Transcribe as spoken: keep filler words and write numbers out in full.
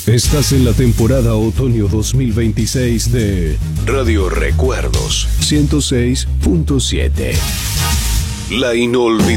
Estás en la temporada otoño dos mil veintiséis de Radio Recuerdos ciento seis punto siete. La inolvidable